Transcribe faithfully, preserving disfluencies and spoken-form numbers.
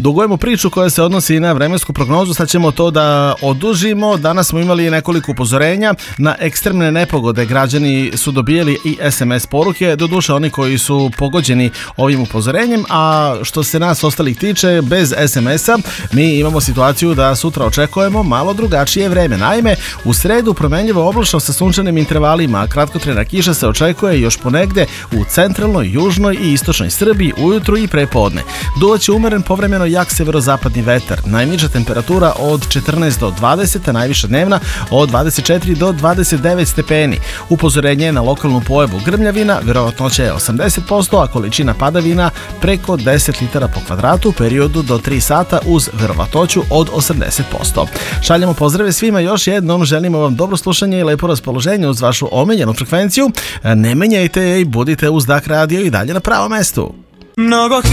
dugujemo priču koja se odnosi na vremensku prognozu, sad ćemo to da odužimo. Danas smo imali nekoliko upozorenja na ekstremne nepogode. Građani su dobijeli i es em es poruke, doduše oni koji su pogođeni ovim upozorenjem, a što se nas ostalih tiče, bez es em es-a mi imamo situaciju da sutra očekujemo malo drugačije vreme. Naime, u sredu promenljivo oblačno sa sunčanim intervalima, kratkotrajna kiša se očekuje još ponegde u centralnoj, južnoj i istočnoj Srbiji ujutru i prepodne. Duvaće umeren povremeno jak severozapadni vetar. Najniža temperatura od četrnaest do dvadeset, a najviša dnevna od dvadeset četiri do dvadeset devet stepeni. Upozorenje na lokalnu pojavu grmljavina, verovatnoća je osamdeset posto, a količina padavina preko deset litara po kvadratu u periodu do tri sata uz verovatnoću od osamdeset posto. Šaljemo pozdrave svima, još jednom želimo vam dobro slušanje i lepo raspoloženje uz vašu omiljenu frekvenciju. Ne menjajte je i budite uz Dak Radio i dalje na pravom mestu. Mnogo